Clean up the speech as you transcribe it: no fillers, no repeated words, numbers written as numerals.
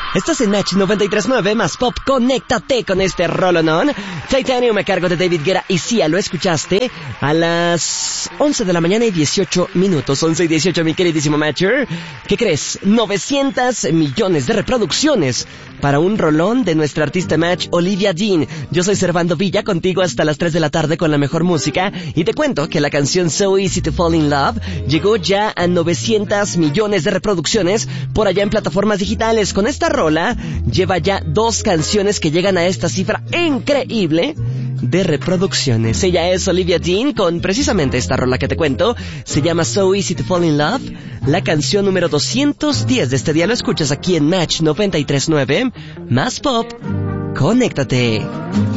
Estás en Match 93.9 más pop. Conéctate con este rolonón. Titanium a cargo de David Guetta y Sia, lo escuchaste a las 11 de la mañana y 18 minutos. 11 y 18, mi queridísimo Matcher. ¿Qué crees? 900 millones de reproducciones para un rolón de nuestra artista Match, Olivia Dean. Yo soy Servando Villa, contigo hasta las 3 de la tarde con la mejor música. Y te cuento que la canción So Easy to Fall in Love llegó ya a 900 millones de reproducciones por allá en plataformas digitales. Con esta rola lleva ya 2 canciones que llegan a esta cifra increíble de reproducciones. Ella es Olivia Dean con precisamente esta rola que te cuento. Se llama So Easy to Fall in Love. La canción número 210 de este día lo escuchas aquí en Match 93.9. Más pop. Conéctate.